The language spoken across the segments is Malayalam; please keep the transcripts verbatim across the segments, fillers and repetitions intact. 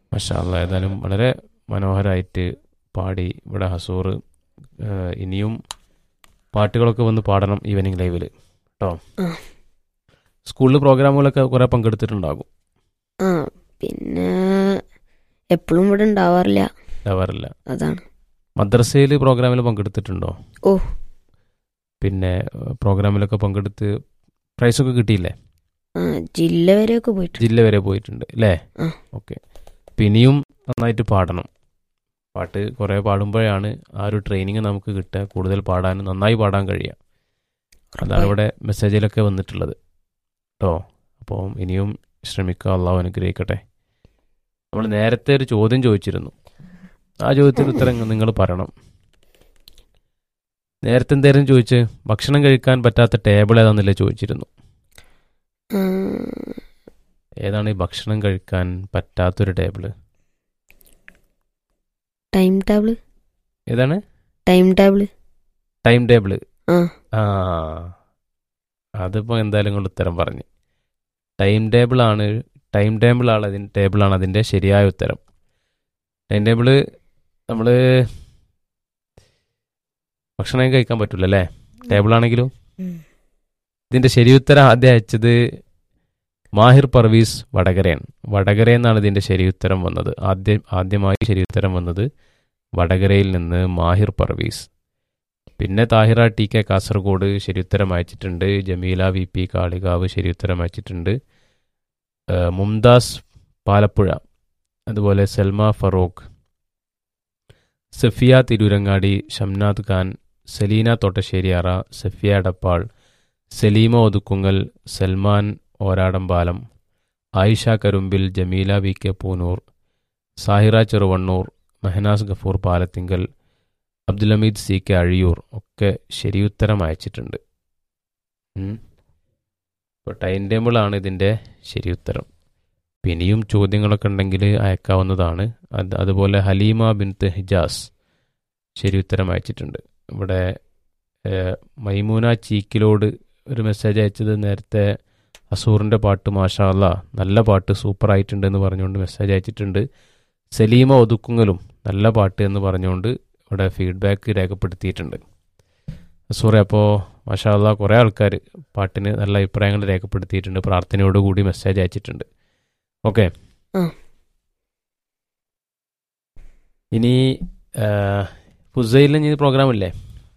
മാഷാ അല്ലാ. ഏതായാലും വളരെ മനോഹരമായിട്ട് പാടി ഇവിടെ ഹസൂർ. ഇനിയും പാട്ടുകളൊക്കെ വന്ന് പാടണം ഈവനിങ് ലൈവിൽ കേട്ടോ. സ്കൂളിൽ പ്രോഗ്രാമുകളൊക്കെ കുറേ പങ്കെടുത്തിട്ടുണ്ടാകും. ആ പിന്നെ എപ്പോഴും ഇവിടെ ഉണ്ടാവാറില്ല. ഉണ്ടാവാറില്ല. അതാണ്. മദ്രസയിൽ പ്രോഗ്രാമിൽ പങ്കെടുത്തിട്ടുണ്ടോ? ഓ പിന്നെ പ്രോഗ്രാമിലൊക്കെ പങ്കെടുത്ത് പ്രൈസൊക്കെ കിട്ടിയില്ലേ? ആ ജില്ല വരെയൊക്കെ പോയിട്ടുണ്ട്. ജില്ല വരെ പോയിട്ടുണ്ട് അല്ലേ? ഓക്കെ. അപ്പം ഇനിയും നന്നായിട്ട് പാടണം. പാട്ട് കുറേ പാടുമ്പോഴാണ് ആ ഒരു ട്രെയിനിങ് നമുക്ക് കിട്ടുക, കൂടുതൽ പാടാനും നന്നായി പാടാൻ കഴിയുക. അതാണ് ഇവിടെ മെസ്സേജിലൊക്കെ വന്നിട്ടുള്ളത് കേട്ടോ. അപ്പോൾ ഇനിയും ശ്രമിക്കുക. അള്ളാഹു അനുഗ്രഹിക്കട്ടെ. നമ്മൾ നേരത്തെ ഒരു ചോദ്യം ചോദിച്ചിരുന്നു. ആ ചോദ്യത്തിന് ഉത്തരം നിങ്ങൾ പറയണം. നേരത്തെ എന്തായാലും ചോദിച്ച് ഭക്ഷണം കഴിക്കാൻ പറ്റാത്ത ടേബിൾ ഏതാണെന്നല്ലേ ചോദിച്ചിരുന്നു. ഏതാണ് ഈ ഭക്ഷണം കഴിക്കാൻ പറ്റാത്തൊരു ടേബിള്? Time table. ഏതാണ് ടൈം ടേബിൾ? Time table. ആ ആ അതിപ്പോൾ എന്തായാലും കൊണ്ട് ഉത്തരം പറഞ്ഞു. ടൈം ടേബിളാണ് ടൈം ടേബിളാണ് അതിൻ്റെ ടേബിളാണ് അതിൻ്റെ ശരിയായ ഉത്തരം. ടൈം ടേബിള് നമ്മൾ ഭക്ഷണം കഴിക്കാൻ പറ്റില്ല അല്ലേ ടേബിളാണെങ്കിലും. ഇതിൻ്റെ ശരി ഉത്തരം ആദ്യം അയച്ചത് മാഹിർ പർവീസ് വടകരയാണ്. വടകരയെന്നാണ് ഇതിൻ്റെ ശരി ഉത്തരം വന്നത്. ആദ്യം ആദ്യമായി ശരി ഉത്തരം വന്നത് വടകരയിൽ നിന്ന് മാഹിർ പർവീസ്. പിന്നെ താഹിറ ടി കെ കാസർഗോഡ് ശരി ഉത്തരം അയച്ചിട്ടുണ്ട്. ജമീല വി പി കാളികാവ് ശരി ഉത്തരം അയച്ചിട്ടുണ്ട്. മുംതാസ് പാലപ്പുഴ, അതുപോലെ Salma Farooq, Safiya Tirurangadi, Shamnad Khan, Saleena തോട്ടശ്ശേരിയാറ, Safiya Edappal, Saleema Othukkungal, Salman ഓരാടമ്പാലം, Ayisha Karumbil, Jameela V K Poonoor, Sahira Cheruvannur, Mehnaz Gafoor Palathingal, Abdul Hameed C K Azhiyur ഒക്കെ ശരിയുത്തരം അയച്ചിട്ടുണ്ട്. ഇപ്പോൾ ടൈം ടേബിളാണ് ഇതിൻ്റെ ശരിയുത്തരം. പിന്നെയും ചോദ്യങ്ങളൊക്കെ ഉണ്ടെങ്കിൽ അയക്കാവുന്നതാണ്. അത് അതുപോലെ ഹലീമ ബിൻത്ത് ഹിജാസ് ശരിയുത്തരം അയച്ചിട്ടുണ്ട്. ഇവിടെ മൈമൂന ചീക്കിലോട് ഒരു മെസ്സേജ് അയച്ചത് നേരത്തെ അസൂറിൻ്റെ പാട്ട് മാഷാ അല്ലാ നല്ല പാട്ട് സൂപ്പറായിട്ടുണ്ട് എന്ന് പറഞ്ഞുകൊണ്ട് മെസ്സേജ് അയച്ചിട്ടുണ്ട്. സലീമ ഒതുക്കുങ്ങലും നല്ല പാട്ട് എന്ന് പറഞ്ഞുകൊണ്ട് ഇവിടെ ഫീഡ്ബാക്ക് രേഖപ്പെടുത്തിയിട്ടുണ്ട്. അസൂറെ അപ്പോൾ മാഷാ അല്ലാ കുറേ ആൾക്കാർ പാട്ടിന് നല്ല അഭിപ്രായങ്ങൾ രേഖപ്പെടുത്തിയിട്ടുണ്ട്. പ്രാർത്ഥനയോടുകൂടി മെസ്സേജ് അയച്ചിട്ടുണ്ട്. ഓക്കെ. ഇനി ഫുസൈലിന് ഇനി പ്രോഗ്രാം ഇല്ലേ?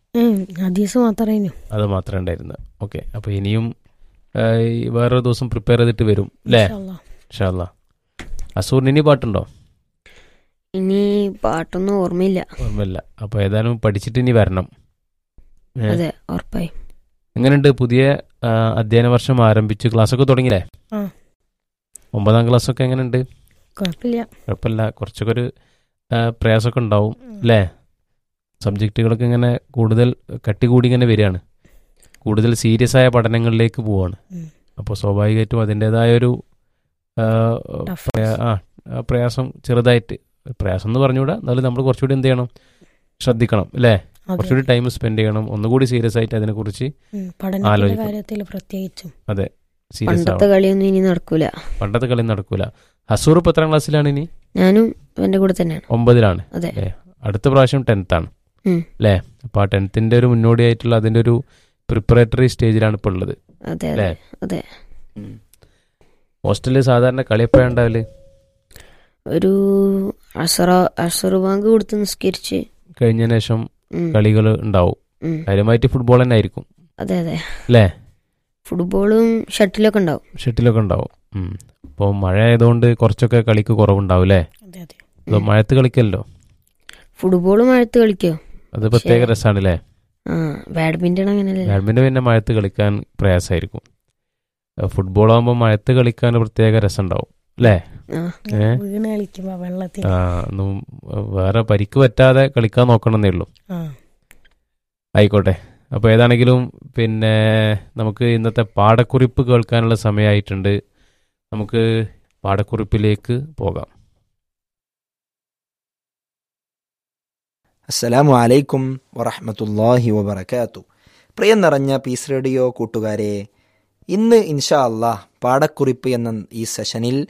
അത് മാത്രമേ ഉണ്ടായിരുന്നു. ഓക്കെ. അപ്പോൾ ഇനിയും വേറൊരു ദിവസം പ്രിപ്പയർ ചെയ്തിട്ട് വരും അല്ലേ? ഇൻഷാ അല്ലാ. അസൂറിന് ഇനി പാട്ടുണ്ടോ? ഇനി പാട്ടൊന്നും ഓർമ്മയില്ല. ഓർമ്മയില്ല. അപ്പോൾ ഏതായാലും പഠിച്ചിട്ട് ഇനി വരണം. അതെ, ഉറപ്പായി. എങ്ങനെയുണ്ട് പുതിയ അധ്യയന വർഷം ആരംഭിച്ചു? ക്ലാസ്സൊക്കെ തുടങ്ങിയില്ലേ? ഒമ്പതാം ക്ലാസ്സൊക്കെ എങ്ങനെയുണ്ട്? കുഴപ്പമില്ല. കുഴപ്പമില്ല. കുറച്ചൊക്കെ ഒരു പ്രയാസമൊക്കെ ഉണ്ടാവും അല്ലേ? സബ്ജക്റ്റുകളൊക്കെ ഇങ്ങനെ കൂടുതൽ കട്ടികൂടി ഇങ്ങനെ വരികയാണ്. കൂടുതൽ സീരിയസ് ആയ പഠനങ്ങളിലേക്ക് പോവാണ്. അപ്പോൾ സ്വാഭാവികമായിട്ടും അതിൻ്റെതായൊരു ആ പ്രയാസം ചെറുതായിട്ട്, പ്രയാസം എന്ന് പറഞ്ഞുകൂടാ, എന്നാലും നമ്മൾ കുറച്ചുകൂടി എന്ത് ചെയ്യണം, ശ്രദ്ധിക്കണം അല്ലേ? കുറച്ചുകൂടി ടൈം സ്പെൻഡ് ചെയ്യണം. ഒന്നുകൂടി സീരിയസ് ആയിട്ട് അതിനെക്കുറിച്ച് ആലോചിക്കണം. അതെ, പണ്ടത്തെ കളിയൊന്നും ഇനി നടക്കൂല. പണ്ടത്തെ കളി നടക്കൂല. ഹസൂർ ഇപ്പം എത്രാം ക്ലാസ്സിലാണ് ഇനി? ഞാനും എന്റെ കൂടെ തന്നെയാണ്. ഒമ്പതിലാണ്. അടുത്ത പ്രാവശ്യം ടെൻത്താണ് അല്ലേ? അപ്പൊ ആ ടെൻത്തിന്റെ ഒരു മുന്നോടിയായിട്ടുള്ള അതിന്റെ ഒരു പ്രിപ്പറേറ്ററി സ്റ്റേജിലാണ് ഇപ്പോൾ ഉള്ളത് അല്ലേ? ഹോസ്റ്റലിൽ സാധാരണ കളി എപ്പോഴാണ് ഉണ്ടാവല്? ഒരു അസർ ബാങ്ക് കൊടുത്ത് നിസ്കരിച്ച് കഴിഞ്ഞതിന് ശേഷം കളികൾ ഉണ്ടാവും. കാര്യമായിട്ട് ഫുട്ബോൾ തന്നെ ആയിരിക്കും. അതെ അതെ അല്ലേ? ഫുട്ബോളും ഷട്ടിലൊക്കെ ഉണ്ടാവും. ഷട്ടിലൊക്കെ ഉണ്ടാവും. അപ്പോൾ മഴ ആയതുകൊണ്ട് കുറച്ചൊക്കെ കളിക്ക് കുറവുണ്ടാവും അല്ലേ? മഴത്ത് കളിക്കല്ലോ. ഫുട്ബോൾ മഴത്ത് കളിക്കോ? അത് പ്രത്യേക രസമാണല്ലേ? ബാഡ്മിന്റൺ അങ്ങനെയല്ലേ? ബാഡ്മിന്റൺ പിന്നെ മഴത്ത് കളിക്കാൻ പ്രയാസമായിരിക്കും. ഫുട്ബോൾ ആകുമ്പോൾ മഴത്ത് കളിക്കാൻ പ്രത്യേക രസം ഉണ്ടാവും അല്ലേ? വേറെ പരിക്ക് പറ്റാതെ കളിക്കാൻ നോക്കണമെന്നേ ഉള്ളൂ. ആയിക്കോട്ടെ. അപ്പോൾ ഏതാണെങ്കിലും പിന്നെ നമുക്ക് ഇന്നത്തെ പാഠക്കുറിപ്പ് കേൾക്കാനുള്ള സമയമായിട്ടുണ്ട്. നമുക്ക് പാഠക്കുറിപ്പിലേക്ക് പോകാം. അസ്സലാമു അലൈക്കും വറഹ്മത്തുള്ളാഹി വബറകാതുഹു. പ്രിയം നിറഞ്ഞ പീസ് റേഡിയോ കൂട്ടുകാരെ, ഇന്ന് ഇൻഷാ അല്ലാഹ് പാഠക്കുറിപ്പ് എന്ന ഈ സെഷനിൽ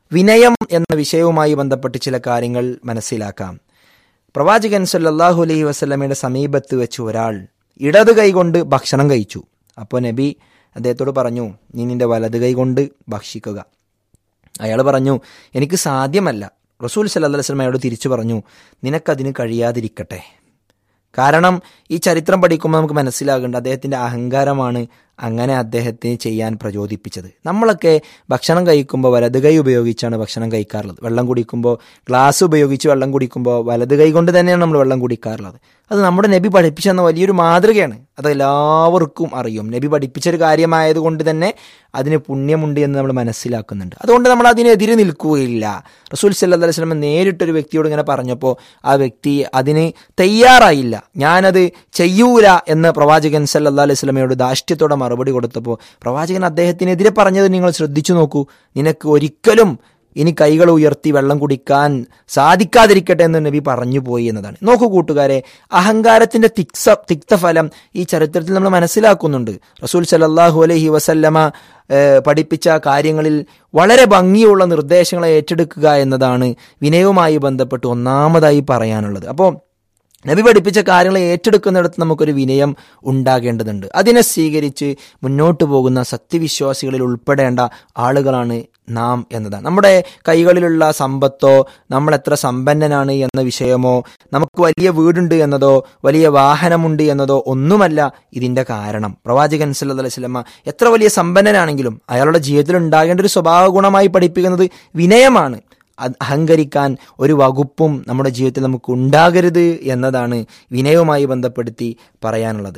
വിനയം എന്ന വിഷയവുമായി ബന്ധപ്പെട്ട് ചില കാര്യങ്ങൾ മനസ്സിലാക്കാം. പ്രവാചകൻ സല്ലല്ലാഹു അലൈഹി വസല്ലമയുടെ സമീപത്ത് വെച്ച് ഒരാൾ ഇടത് കൈ കൊണ്ട് ഭക്ഷണം കഴിച്ചു. അപ്പോൾ നബി അദ്ദേഹത്തോട് പറഞ്ഞു, നീ നിന്റെ വലത് കൈ കൊണ്ട് ഭക്ഷിക്കുക. അയാൾ പറഞ്ഞു, എനിക്ക് സാധ്യമല്ല. റസൂൽ സല്ലല്ലാഹു അലൈഹി വസല്ലം അയാളോട് തിരിച്ചു പറഞ്ഞു, നിനക്കതിന് കഴിയാതിരിക്കട്ടെ. കാരണം ഈ ചരിത്രം പഠിക്കുമ്പോൾ നമുക്ക് മനസ്സിലാകേണ്ട അദ്ദേഹത്തിൻ്റെ അഹങ്കാരമാണ് അങ്ങനെ അദ്ദേഹത്തിന് ചെയ്യാൻ പ്രചോദിപ്പിച്ചത്. നമ്മളൊക്കെ ഭക്ഷണം കഴിക്കുമ്പോൾ വലത് കൈ ഉപയോഗിച്ചാണ് ഭക്ഷണം കഴിക്കാറുള്ളത്. വെള്ളം കുടിക്കുമ്പോൾ ഗ്ലാസ് ഉപയോഗിച്ച് വെള്ളം കുടിക്കുമ്പോൾ വലത് കൈ കൊണ്ട് തന്നെയാണ് നമ്മൾ വെള്ളം കുടിക്കാറുള്ളത്. അത് നമ്മുടെ നബി പഠിപ്പിച്ചെന്ന വലിയൊരു മാതൃകയാണ്. അത് എല്ലാവർക്കും അറിയും. നബി പഠിപ്പിച്ചൊരു കാര്യമായതുകൊണ്ട് തന്നെ അതിന് പുണ്യമുണ്ട് എന്ന് നമ്മൾ മനസ്സിലാക്കുന്നുണ്ട്. അതുകൊണ്ട് നമ്മൾ അതിനെതിരെ നിൽക്കുകയില്ല. റസൂൽ സല്ലല്ലാഹു അലൈഹി വസല്ലം നേരിട്ടൊരു വ്യക്തിയോട് ഇങ്ങനെ പറഞ്ഞപ്പോൾ ആ വ്യക്തി അതിന് തയ്യാറായില്ല. ഞാനത് ചെയ്യൂല എന്ന് പ്രവാചകൻ സല്ലല്ലാഹു അലൈഹി വസല്ലമയോട് ധാർഷ്ട്യത്തോടെ മറുപടി കൊടുത്തപ്പോൾ പ്രവാചകൻ അദ്ദേഹത്തിനെതിരെ പറഞ്ഞത് നിങ്ങൾ ശ്രദ്ധിച്ചു നോക്കൂ. നിനക്ക് ഒരിക്കലും ഇനി കൈകൾ ഉയർത്തി വെള്ളം കുടിക്കാൻ സാധിക്കാതിരിക്കട്ടെ എന്ന് നബി പറഞ്ഞു പോയി എന്നതാണ്. നോക്കൂ കൂട്ടുകാരെ, അഹങ്കാരത്തിന്റെ തിക്സ തിക്തഫലം ഈ ചരിത്രത്തിൽ നമ്മൾ മനസ്സിലാക്കുന്നുണ്ട്. റസൂൽ സല്ലല്ലാഹു അലൈഹി വസല്ലമ പഠിപ്പിച്ച കാര്യങ്ങളിൽ വളരെ ഭംഗിയുള്ള നിർദ്ദേശങ്ങളെ ഏറ്റെടുക്കുക എന്നതാണ് വിനയവുമായി ബന്ധപ്പെട്ട് ഒന്നാമതായി പറയാനുള്ളത്. അപ്പോൾ നബി പഠിപ്പിച്ച കാര്യങ്ങളെ ഏറ്റെടുക്കുന്നിടത്ത് നമുക്കൊരു വിനയം ഉണ്ടാകേണ്ടതുണ്ട്. അതിനെ സ്വീകരിച്ച് മുന്നോട്ട് പോകുന്ന സത്യവിശ്വാസികളിൽ ഉൾപ്പെടേണ്ട ആളുകളാണ് നാം എന്നതാണ്. നമ്മുടെ കൈകളിലുള്ള സമ്പത്തോ നമ്മൾ എത്ര സമ്പന്നനാണ് എന്ന വിഷയമോ നമുക്ക് വലിയ വീടുണ്ട് എന്നതോ വലിയ വാഹനമുണ്ട് എന്നതോ ഒന്നുമല്ല ഇതിൻ്റെ കാരണം. പ്രവാചകൻ സല്ലല്ലാഹു അലൈഹി വസല്ലം എത്ര വലിയ സമ്പന്നനാണെങ്കിലും അയാളുടെ ജീവിതത്തിൽ ഉണ്ടാകേണ്ട ഒരു സ്വഭാവ ഗുണമായി പഠിപ്പിക്കുന്നത് വിനയമാണ്. അഹങ്കരിക്കാൻ ഒരു വകുപ്പും നമ്മുടെ ജീവിതത്തിൽ നമുക്ക് ഉണ്ടാകരുത് എന്നതാണ് വിനയവുമായി ബന്ധപ്പെടുത്തി പറയാനുള്ളത്.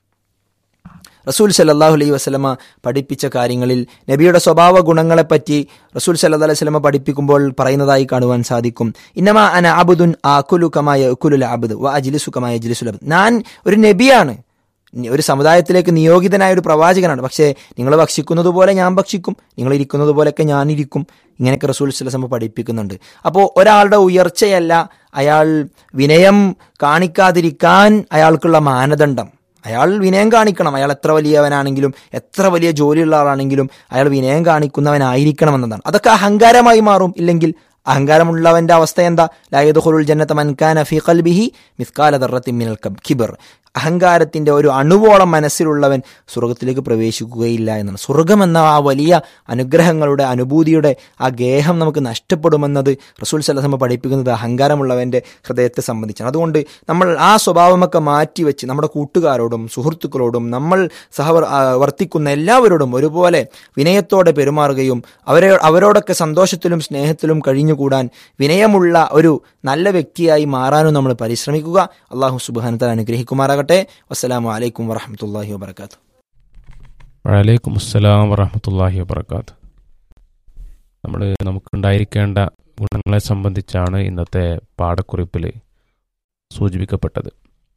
റസൂൽ സല്ലല്ലാഹു അലൈഹി വസല്ലമ പഠിപ്പിച്ച കാര്യങ്ങളിൽ നബിയുടെ സ്വഭാവ ഗുണങ്ങളെപ്പറ്റി റസൂൽ സല്ലല്ലാഹു അലൈഹി വസല്ലമ പഠിപ്പിക്കുമ്പോൾ പറയുന്നതായി കാണുവാൻ സാധിക്കും. ഇന്നമാ അന അബ്ദുൻ ആകുലു കമാ യഅകുലുൽ അബ്ദു വ അജ്ലിസു കമാ യജ്ലിസുൽ അബ്ദ്. ഞാൻ ഒരു നബിയാണ്, ഒരു സമുദായത്തിലേക്ക് നിയോഗിതനായ ഒരു പ്രവാചകനാണ്. പക്ഷേ നിങ്ങൾ ഭക്ഷിക്കുന്നത് പോലെ ഞാൻ ഭക്ഷിക്കും, നിങ്ങൾ ഇരിക്കുന്നത് പോലെയൊക്കെ ഞാനിരിക്കും. ഇങ്ങനെയൊക്കെ റസൂൽ സല്ലല്ലാഹു അലൈഹി വസല്ലം പഠിപ്പിക്കുന്നുണ്ട്. അപ്പോൾ ഒരാളുടെ ഉയർച്ചയല്ല അയാൾ വിനയം കാണിക്കാതിരിക്കാൻ അയാൾക്കുള്ള മാനദണ്ഡം. അയാൾ വിനയം കാണിക്കണം. അയാൾ എത്ര വലിയവനാണെങ്കിലും എത്ര വലിയ ജോലിയുള്ള ആളാണെങ്കിലും അയാൾ വിനയം കാണിക്കുന്നവനായിരിക്കണം എന്നതാണ്. അതൊക്കെ അഹങ്കാരമായി മാറും. ഇല്ലെങ്കിൽ അഹങ്കാരമുള്ളവന്റെ അവസ്ഥ എന്താ? ലാ യദ്ഖുലുൽ ജന്നത മൻ കാന ഫീ ഖൽബിഹി മിസ്കാല ദർറത്തിൻ മിനൽ കിബർ. അഹങ്കാരത്തിന്റെ ഒരു അണുവോളം മനസ്സിലുള്ളവൻ സ്വർഗത്തിലേക്ക് പ്രവേശിക്കുകയില്ല എന്നാണ്. സ്വർഗം എന്ന ആ വലിയ അനുഗ്രഹങ്ങളുടെ അനുഭൂതിയുടെ ആ ഗേഹം നമുക്ക് നഷ്ടപ്പെടുമെന്നത് റസൂൽ സല്ലല്ലാഹു അലൈഹി വസല്ലം പഠിപ്പിക്കുന്നത് അഹങ്കാരമുള്ളവന്റെ ഹൃദയത്തെ സംബന്ധിച്ചാണ്. അതുകൊണ്ട് നമ്മൾ ആ സ്വഭാവമൊക്കെ മാറ്റിവെച്ച് നമ്മുടെ കൂട്ടുകാരോടും സുഹൃത്തുക്കളോടും നമ്മൾ സഹവർ വർത്തിക്കുന്ന എല്ലാവരോടും ഒരുപോലെ വിനയത്തോടെ പെരുമാറുകയും അവരെ അവരോടൊക്കെ സന്തോഷത്തിലും സ്നേഹത്തിലും കഴിഞ്ഞുകൂടാൻ വിനയമുള്ള ഒരു നല്ല വ്യക്തിയായി മാറാനും നമ്മൾ പരിശ്രമിക്കുക. അല്ലാഹു സുബ്ഹാനഹു വ തആല അനുഗ്രഹിക്കുമാറാകട്ടെ. വസ്സലാമു അലൈക്കും വറഹ്മത്തുള്ളാഹി വബറകാതുഹു. വഅലൈക്കും അസ്സലാം വറഹ്മത്തുള്ളാഹി വബറകാതുഹു. നമ്മൾ നമുക്കുണ്ടായിരിക്കേണ്ട ഗുണങ്ങളെ സംബന്ധിച്ചാണ് ഇന്നത്തെ പാഠക്കുറിപ്പിൽ സൂചിപ്പിക്കപ്പെട്ടത്.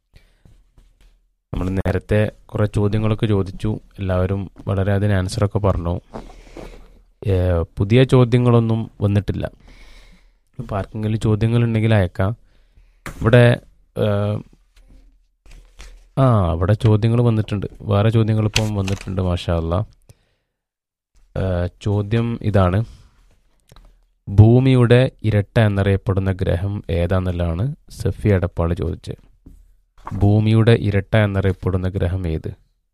നമ്മൾ നേരത്തെ കുറേ ചോദ്യങ്ങളൊക്കെ ചോദിച്ചു. എല്ലാവരും വളരെ അതിന് ആൻസറൊക്കെ പറഞ്ഞു. പുതിയ ചോദ്യങ്ങളൊന്നും വന്നിട്ടില്ല. അപ്പോൾ ആർക്കെങ്കിലും ചോദ്യങ്ങളുണ്ടെങ്കിൽ അയക്കാം. ഇവിടെ ആ അവിടെ ചോദ്യങ്ങൾ വന്നിട്ടുണ്ട്. വേറെ ചോദ്യങ്ങളിപ്പം വന്നിട്ടുണ്ട്. മാഷാ അല്ലാഹ്. ചോദ്യം ഇതാണ്: ഭൂമിയുടെ ഇരട്ട എന്നറിയപ്പെടുന്ന ഗ്രഹം ഏതാണെന്നുള്ളതാണ് സഫി അടപ്പാള് ചോദിച്ചത്. ഭൂമിയുടെ ഇരട്ട എന്നറിയപ്പെടുന്ന ഗ്രഹം ഏത്?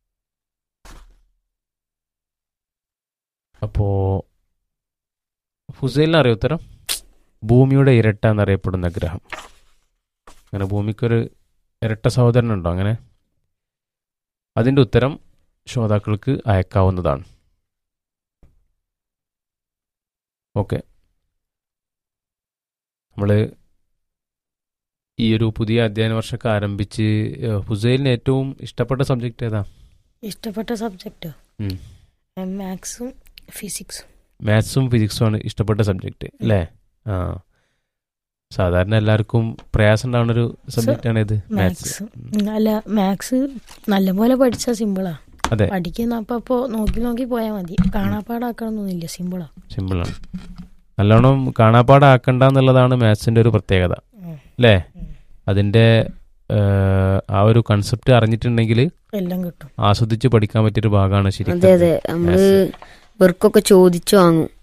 അപ്പോൾ ഹുസൈലിന് അറിയോ ഉത്തരം? ഭൂമിയുടെ ഇരട്ട എന്നറിയപ്പെടുന്ന ഗ്രഹം. അങ്ങനെ ഭൂമിക്കൊരു ഇരട്ട സഹോദരനുണ്ടോ? അങ്ങനെ അതിൻ്റെ ഉത്തരം ശ്രോതാക്കൾക്ക് അയക്കാവുന്നതാണ്. ഓക്കെ, നമ്മൾ ഈ ഒരു പുതിയ അധ്യയന വർഷമൊക്കെ ആരംഭിച്ച് ഹുസൈലിന് ഏറ്റവും ഇഷ്ടപ്പെട്ട സബ്ജക്റ്റ് ഏതാ? ഇഷ്ടപ്പെട്ട സബ്ജക്റ്റോ? മാത്സും ഫിസിക്സും. മാത്സും ഫിസിക്സും ആണ് ഇഷ്ടപ്പെട്ട സബ്ജക്റ്റ് അല്ലേ? ആ, സാധാരണ എല്ലാവർക്കും പ്രയാസം ഉണ്ടാവുന്ന ഒരു സബ്ജക്റ്റാണ് ഇത് മാത്സ്. അല്ല, മാത്സ് നല്ലപോലെ പഠിച്ചാൽ സിമ്പിളാ. അതെ, പഠിക്കുന്ന അപ്പൊ നോക്കി നോക്കി പോയാൽ മതി. കാണാപ്പാടാക്കണമെന്നൊന്നുമില്ല, സിമ്പിളാ. സിമ്പിളാണ്. നല്ലോണം കാണാപ്പാടാക്കണ്ട എന്നുള്ളതാണ് മാത്സിന്റെ ഒരു പ്രത്യേകത അല്ലേ? അതിന്റെ ആ ഒരു കൺസെപ്റ്റ് അറിഞ്ഞിട്ടുണ്ടെങ്കിൽ എല്ലാം കിട്ടും. ആസ്വദിച്ച് പഠിക്കാൻ പറ്റിയൊരു ഭാഗമാണ് ശരിക്കും. അതെ അതെ, നമ്മള് ഇവർക്കൊക്കെ ചോദിച്ചു വാങ്ങും.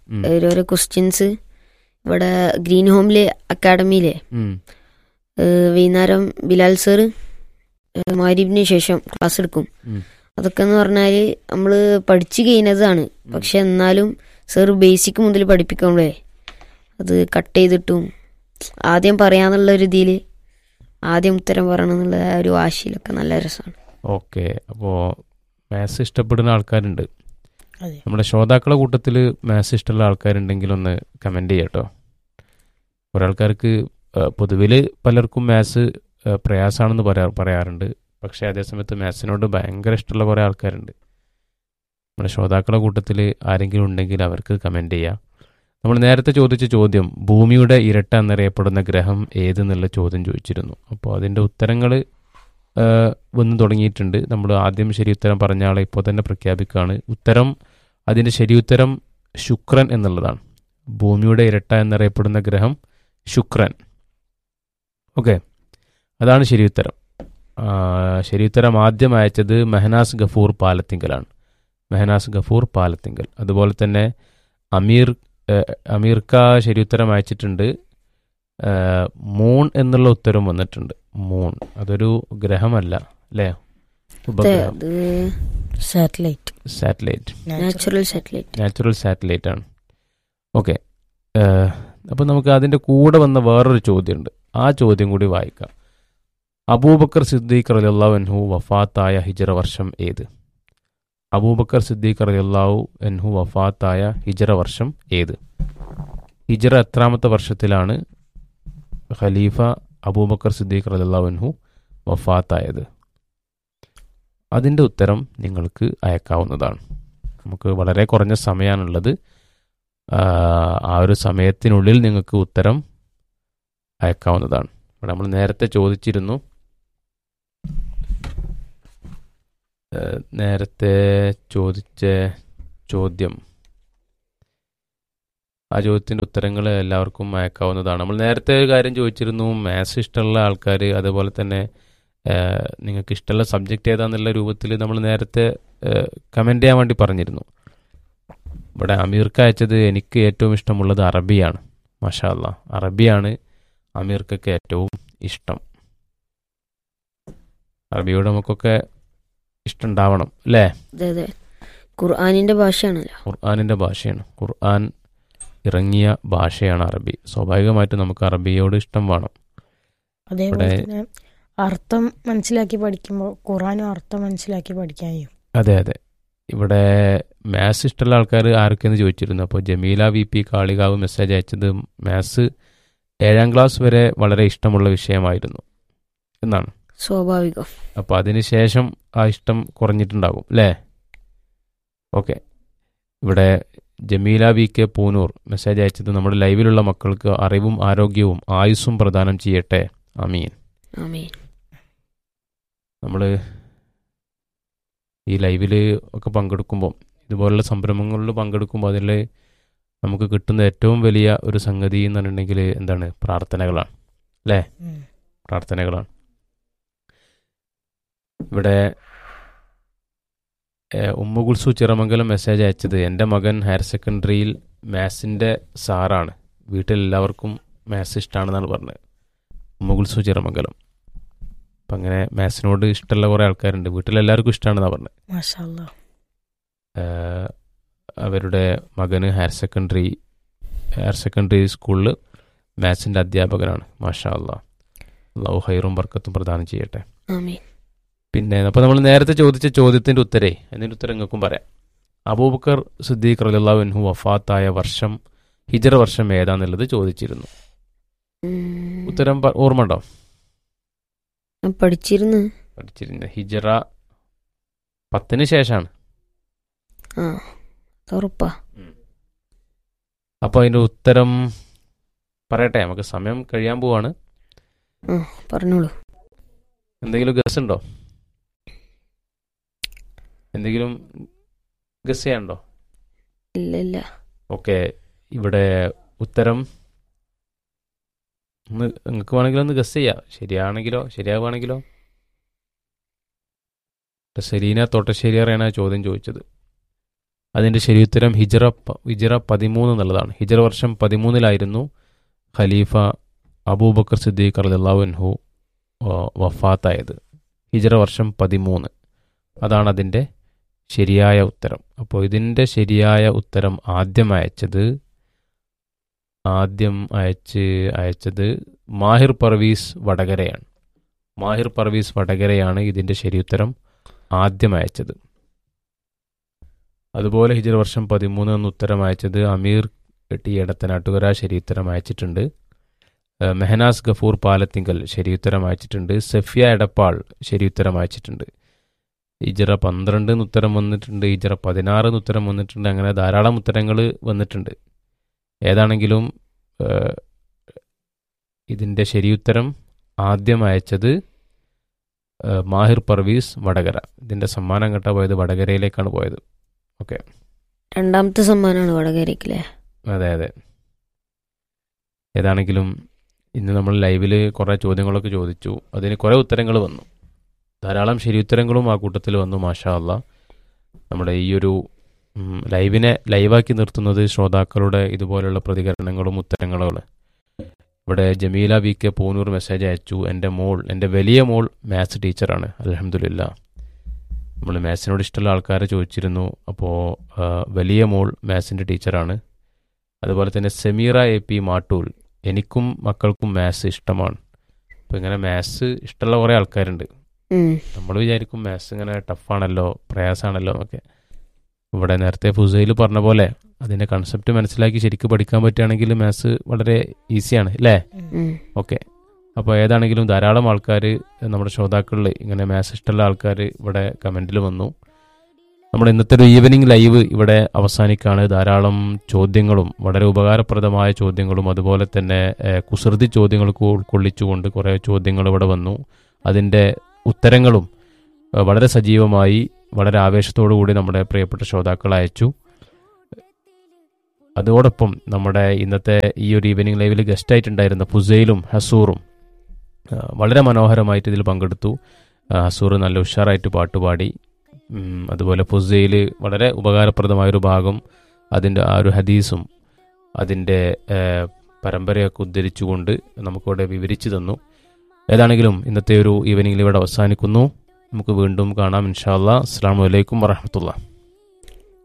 ഉം. ഓരോരോ ക്വസ്റ്റ്യൻസ് ഇവിടെ ഗ്രീൻ ഹോമിലെ അക്കാഡമിയിലെ ഉം. ഏഹ് വൈകുന്നേരം ബിലാൽ സാറ് മാരിബിന് ശേഷം ക്ലാസ് എടുക്കും. ഉം. അതൊക്കെ എന്ന് പറഞ്ഞാൽ നമ്മൾ പഠിച്ചു കഴിഞ്ഞതാണ്. പക്ഷെ എന്നാലും സാറ് ബേസിക് മുതൽ പഠിപ്പിക്കുമ്പോഴേ അത് കട്ട് ചെയ്തിട്ടും ആദ്യം പറയാന്നുള്ള ഒരു ഇതിൽ ആദ്യം ഉത്തരം പറയണം എന്നുള്ള ആ ഒരു വാശിയിലൊക്കെ നല്ല രസമാണ്. ഓക്കെ, അപ്പോൾ മാത്സ് ഇഷ്ടപ്പെടുന്ന ആൾക്കാരുണ്ട്. അതെ. നമ്മുടെ ശ്രോതാക്കളെ കൂട്ടത്തിൽ മാത്സ് ഇഷ്ടമുള്ള ആൾക്കാരുണ്ടെങ്കിൽ ഒന്ന് കമൻറ്റ് ചെയ്യാട്ടോ. ഒരാൾക്കാർക്ക് പൊതുവിൽ പലർക്കും മാത്സ് പ്രയാസമാണെന്ന് പറയാ പറയാറുണ്ട് പക്ഷേ അതേസമയത്ത് മാത്സിനോട് ഭയങ്കര ഇഷ്ടമുള്ള കുറേ ആൾക്കാരുണ്ട്. നമ്മുടെ ശ്രോതാക്കളെ കൂട്ടത്തിൽ ആരെങ്കിലും ഉണ്ടെങ്കിൽ അവർക്ക് കമൻറ്റ് ചെയ്യാം. നമ്മൾ നേരത്തെ ചോദിച്ച ചോദ്യം ഭൂമിയുടെ ഇരട്ട എന്നറിയപ്പെടുന്ന ഗ്രഹം ഏതെന്നുള്ള ചോദ്യം ചോദിച്ചിരുന്നു. അപ്പോൾ അതിൻ്റെ ഉത്തരങ്ങൾ വന്നു തുടങ്ങിയിട്ടുണ്ട്. നമ്മൾ ആദ്യം ശരി ഉത്തരം പറഞ്ഞ ആളെ ഇപ്പോൾ തന്നെ പ്രഖ്യാപിക്കുകയാണ്. ഉത്തരം അതിൻ്റെ ശരി ഉത്തരം ശുക്രൻ എന്നുള്ളതാണ്. ഭൂമിയുടെ ഇരട്ട എന്നറിയപ്പെടുന്ന ഗ്രഹം ശുക്രൻ. ഓക്കെ, അതാണ് ശരി ഉത്തരം. ശരി ഉത്തരം ആദ്യം അയച്ചത് മെഹനാസ് ഗഫൂർ പാലത്തിങ്കലാണ്. മെഹനാസ് ഗഫൂർ പാലത്തിങ്കൽ. അതുപോലെ തന്നെ അമീർ അമീർക്ക ശരി ഉത്തരം അയച്ചിട്ടുണ്ട്. മൂൺ എന്നുള്ള ഉത്തരം വന്നിട്ടുണ്ട്. മൂൺ അതൊരു ഗ്രഹമല്ല അല്ലേ? ഉപഗ്രഹം, satellite. Satellite, natural satellite. Natural satellite ആണ്. ഓക്കെ, അപ്പോൾ നമുക്ക് അതിൻ്റെ കൂടെ വന്ന വേറൊരു ചോദ്യമുണ്ട്. ആ ചോദ്യം കൂടി വായിക്കാം. അബൂബക്കർ സിദ്ദീഖ് റളിയല്ലാഹു അൻഹു വഫാത്തായ ഹിജ്റ വർഷം ഏത്? അബൂബക്കർ സിദ്ദീഖ് റളിയല്ലാഹു അൻഹു വഫാത്തായ ഹിജ്റ വർഷം ഏത്? ഹിജ്റ എത്രാമത്തെ വർഷത്തിലാണ് ഖലീഫ അബൂബക്കർ സിദ്ദീഖ് റളിയല്ലാഹു അൻഹു വഫാത്തായത്? അതിൻ്റെ ഉത്തരം നിങ്ങൾക്ക് അയക്കാവുന്നതാണ്. നമുക്ക് വളരെ കുറഞ്ഞ സമയമാണുള്ളത്. ആ ഒരു സമയത്തിനുള്ളിൽ നിങ്ങൾക്ക് ഉത്തരം അയക്കാവുന്നതാണ്. ഇവിടെ നമ്മൾ നേരത്തെ ചോദിച്ചിരുന്നു, നേരത്തെ ചോദിച്ച ചോദ്യം, ആ ചോദ്യത്തിൻ്റെ ഉത്തരങ്ങൾ എല്ലാവർക്കും അയക്കാവുന്നതാണ്. നമ്മൾ നേരത്തെ ഒരു കാര്യം ചോദിച്ചിരുന്നു, മാത്സ് ഇഷ്ടമുള്ള ആൾക്കാർ, അതുപോലെ തന്നെ നിങ്ങൾക്ക് ഇഷ്ടമുള്ള സബ്ജക്റ്റ് ഏതാന്നുള്ള രൂപത്തിൽ നമ്മൾ നേരത്തെ കമൻറ്റ് ചെയ്യാൻ വേണ്ടി പറഞ്ഞിരുന്നു. ഇവിടെ അമീർക്ക് അയച്ചത് എനിക്ക് ഏറ്റവും ഇഷ്ടമുള്ളത് അറബിയാണ്. മാഷാ അല്ലാ, അറബിയാണ് അമീർക്കൊക്കെ ഏറ്റവും ഇഷ്ടം. അറബിയോട് നമുക്കൊക്കെ ഇഷ്ടമുണ്ടാവണം അല്ലേ? അതെ അതെ, ഖുർആനിന്റെ ഭാഷയാണല്ലോ. ഖുർആനിൻ്റെ ഭാഷയാണ്. ഖുർആൻ ഇറങ്ങിയ ഭാഷയാണ് അറബി. സ്വാഭാവികമായിട്ടും നമുക്ക് അറബിയോട് ഇഷ്ടം വേണം. അതേപോലെ തന്നെ അർത്ഥം മനസ്സിലാക്കി പഠിക്കുമ്പോൾ ഖുർആനും അർത്ഥം മനസ്സിലാക്കി പഠിക്കാൻ കഴിയും. അതെ അതെ. ഇവിടെ മാത്സ് ഇഷ്ടമുള്ള ആൾക്കാർ ആരൊക്കെയെന്ന് ചോദിച്ചിരുന്നു. അപ്പോൾ Jameela V P Kalikavu message അയച്ചത് മാത്സ് ഏഴാം ക്ലാസ് വരെ വളരെ ഇഷ്ടമുള്ള വിഷയമായിരുന്നു എന്നാണ്. സ്വാഭാവികം. അപ്പോൾ അതിന് ശേഷം ആ ഇഷ്ടം കുറഞ്ഞിട്ടുണ്ടാകും അല്ലേ? ഓക്കെ, ഇവിടെ Jameela V K Poonoor message അയച്ചത് നമ്മുടെ ലൈവിലുള്ള മക്കൾക്ക് അറിവും ആരോഗ്യവും ആയുസ്സും പ്രദാനം ചെയ്യട്ടെ, ആമീൻ. ആമീൻ. നമ്മൾ ഈ ലൈവിൽ ഒക്കെ പങ്കെടുക്കുമ്പോൾ, ഇതുപോലുള്ള സംരംഭങ്ങളിൽ പങ്കെടുക്കുമ്പോൾ അതിൽ നമുക്ക് കിട്ടുന്ന ഏറ്റവും വലിയ ഒരു സംഗതി എന്ന് പറഞ്ഞിട്ടുണ്ടെങ്കിൽ എന്താണ്? പ്രാർത്ഥനകളാണ് അല്ലേ? പ്രാർത്ഥനകളാണ്. ഇവിടെ ഉമ്മ കുൽസു ചിറമംഗലം മെസ്സേജ് അയച്ചത് എൻ്റെ മകൻ ഹയർ സെക്കൻഡറിയിൽ മാത്സിൻ്റെ സാറാണ്, വീട്ടിലെല്ലാവർക്കും മാത്സ് ഇഷ്ടമാണെന്നാണ് പറഞ്ഞത്. ഉമ്മ കുൽസു ചിറമംഗലം. അപ്പം അങ്ങനെ മാത്സിനോട് ഇഷ്ടമുള്ള കുറേ ആൾക്കാരുണ്ട്, വീട്ടിലെല്ലാവർക്കും ഇഷ്ടമാണെന്നാണ് പറഞ്ഞത്. മാഷാ അല്ലാ. അവരുടെ മകന് ഹയർ സെക്കൻഡറി ഹയർ സെക്കൻഡറി സ്കൂളിൽ മാത്സിൻ്റെ അധ്യാപകനാണ്. മാഷാ അല്ലാ, അല്ലാഹു ഖൈറും ബർക്കത്തും പ്രദാനം ചെയ്യട്ടെ. ആമീൻ. പിന്നെ അപ്പോൾ നമ്മൾ നേരത്തെ ചോദിച്ച ചോദ്യത്തിൻ്റെ ഉത്തരേ അതിൻ്റെ ഉത്തരം നിങ്ങൾക്കും പറയാം. അബൂബക്കർ സിദ്ദീഖ് റളിയല്ലാഹു അൻഹു വഫാത്തായ വർഷം, ഹിജ്റ വർഷം ഏതാന്നുള്ളത് ചോദിച്ചിരുന്നു. ഉത്തരം ഓർമ്മ ഉണ്ടോ? പഠിച്ചിരുന്നു പഠിച്ചിരുന്നു ഹിജ്റ പത്തിന് ശേഷമാണ്. ഉറപ്പാ. അപ്പോൾ അതിൻ്റെ ഉത്തരം പറയട്ടെ, നമുക്ക് സമയം കഴിയാൻ പോവാണ്. പറഞ്ഞോളൂ. എന്തെങ്കിലും ഗസ് ഉണ്ടോ? എന്തെങ്കിലും ഗസ് ചെയ്യാനുണ്ടോ? ഇല്ല ഇല്ല. ഓക്കെ, ഇവിടെ ഉത്തരം ഒന്ന് നിങ്ങൾക്ക് വേണമെങ്കിലും ഒന്ന് ഗസ് ചെയ്യാം. ശരിയാണെങ്കിലോ ശരിയാവുകയാണെങ്കിലോ. സെലീന തോട്ടശ്ശേരി അറിയാണ് ചോദ്യം ചോദിച്ചത്. അതിൻ്റെ ശരിയുത്തരം ഹിജറ പ- ഹിജറ പതിമൂന്ന് എന്നുള്ളതാണ്. ഹിജറ വർഷം പതിമൂന്നിലായിരുന്നു ഖലീഫ അബൂബക്കർ സിദ്ദീഖ് റളിയല്ലാഹു അൻഹു വ- വഫാത്തായത്. ഹിജറ വർഷം പതിമൂന്ന്, അതാണ് അതിൻ്റെ ശരിയായ ഉത്തരം. അപ്പോൾ ഇതിൻ്റെ ശരിയായ ഉത്തരം ആദ്യം അയച്ചത് ആദ്യം അയച്ച് അയച്ചത് മാഹിർ പർവീസ് വടകരയാണ്. മാഹിർ പർവീസ് വടകരയാണ് ഇതിൻ്റെ ശരിയുത്തരം ആദ്യം അയച്ചത്. അതുപോലെ ഹിജറ വർഷം പതിമൂന്ന് എന്ന് ഉത്തരം അയച്ചത് അമീർ ടി എടത്തനാട്ടുകര ശരിയുത്തരം അയച്ചിട്ടുണ്ട്. ഏഹ് മെഹനാസ് ഗഫൂർ പാലത്തിങ്കൽ ശരിയുത്തരം അയച്ചിട്ടുണ്ട്. സഫിയ എടപ്പാൾ ശരിയുത്തരം അയച്ചിട്ടുണ്ട്. ഹിജറ പന്ത്രണ്ട് എന്ന് ഉത്തരം വന്നിട്ടുണ്ട്. ഹിജറ പതിനാറ് എന്ന് ഉത്തരം വന്നിട്ടുണ്ട്. അങ്ങനെ ധാരാളം ഉത്തരങ്ങൾ വന്നിട്ടുണ്ട്. ഏതാണെങ്കിലും ഏഹ്, ഇതിൻ്റെ ശരിയുത്തരം ആദ്യം അയച്ചത് ഏഹ്, മാഹിർ പർവീസ് വടകര. ഇതിൻ്റെ സമ്മാനം കേട്ടാ പോയത് വടകരയിലേക്കാണ് പോയത്. ഓക്കെ, രണ്ടാമത്തെ സമ്മാനമാണ് വടകരയ്ക്കല്ലേ? അതെ അതെ. ഏതാണെങ്കിലും ഇന്ന് നമ്മൾ ലൈവിൽ കുറേ ചോദ്യങ്ങളൊക്കെ ചോദിച്ചു. അതിന് കുറേ ഉത്തരങ്ങൾ വന്നു. ധാരാളം ശരിയുത്തരങ്ങളും ആ കൂട്ടത്തിൽ വന്നു. മാഷാ അല്ലാ. നമ്മുടെ ഈ ഒരു ഉം, ലൈവിനെ ലൈവാക്കി നിർത്തുന്നത് ശ്രോതാക്കളുടെ ഇതുപോലുള്ള പ്രതികരണങ്ങളും ഉത്തരങ്ങളും. ഇവിടെ Jameela V K Poonoor message അയച്ചു. എൻ്റെ മോൾ എൻ്റെ വലിയ മോൾ മാത്സ് ടീച്ചറാണ്. അൽഹംദുലില്ലാ. നമ്മൾ മാത്സിനോട് ഇഷ്ടമുള്ള ആൾക്കാരെ ചോദിച്ചിരുന്നു. അപ്പോൾ വലിയ മോൾ മാത്സിൻ്റെ ടീച്ചറാണ്. അതുപോലെ തന്നെ സമീറ എ പി മാട്ടൂൽ, എനിക്കും മക്കൾക്കും മാത്സ് ഇഷ്ടമാണ്. അപ്പോൾ ഇങ്ങനെ മാത്സ് ഇഷ്ടമുള്ള കുറേ ആൾക്കാരുണ്ട്. ഉം. നമ്മൾ വിചാരിക്കും മാത്സ് ഇങ്ങനെ ടഫാണല്ലോ, പ്രയാസമാണല്ലോ എന്നൊക്കെ. ഇവിടെ നേരത്തെ ഫുസൈൽ പറഞ്ഞ പോലെ അതിൻ്റെ കൺസെപ്റ്റ് മനസ്സിലാക്കി ശരിക്കും പഠിക്കാൻ പറ്റുകയാണെങ്കിൽ മാത്സ് വളരെ ഈസിയാണ് അല്ലേ? ഉം. ഓക്കെ. അപ്പോൾ ഏതാണെങ്കിലും ധാരാളം ആൾക്കാർ നമ്മുടെ ശ്രോതാക്കളിൽ ഇങ്ങനെ മാത്സ് ഇഷ്ടമുള്ള ആൾക്കാർ ഇവിടെ കമൻറ്റിൽ വന്നു. നമ്മുടെ ഇന്നത്തെ ഒരു ഈവനിങ് ലൈവ് ഇവിടെ അവസാനിക്കുകയാണ്. ധാരാളം ചോദ്യങ്ങളും വളരെ ഉപകാരപ്രദമായ ചോദ്യങ്ങളും അതുപോലെ തന്നെ ഏഹ്, കുസൃതി ചോദ്യങ്ങൾക്ക് ഉൾക്കൊള്ളിച്ചുകൊണ്ട് കുറേ ചോദ്യങ്ങൾ ഇവിടെ വന്നു. അതിൻ്റെ ഉത്തരങ്ങളും ഏഹ്, വളരെ സജീവമായി വളരെ ആവേശത്തോടു കൂടി നമ്മുടെ പ്രിയപ്പെട്ട ശ്രോതാക്കൾ അയച്ചു. അതോടൊപ്പം നമ്മുടെ ഇന്നത്തെ ഈ ഒരു ഈവനിങ് ലൈവിൽ ഗസ്റ്റായിട്ടുണ്ടായിരുന്ന ഫുസൈലും ഹസൂറും ആ, വളരെ മനോഹരമായിട്ട് ഇതിൽ പങ്കെടുത്തു. ആ, ഹസൂർ നല്ല ഉഷാറായിട്ട് പാട്ടുപാടി. ഉം, അതുപോലെ ഫുസൈൽ വളരെ ഉപകാരപ്രദമായൊരു ഭാഗം അതിൻ്റെ ആ ഒരു ഹദീസും അതിൻ്റെ ഏ, പരമ്പരയൊക്കെ ഉദ്ധരിച്ചുകൊണ്ട് നമുക്കിവിടെ വിവരിച്ചു തന്നു. ഏതാണെങ്കിലും ഇന്നത്തെ ഒരു ഈവനിങ്ങിൽ ഇവിടെ അവസാനിക്കുന്നു. നമുക്ക് വീണ്ടും കാണാം ഇൻഷാ അല്ലാ. അസ്സലാമു അലൈക്കും വറഹ്മത്തുള്ളാഹി.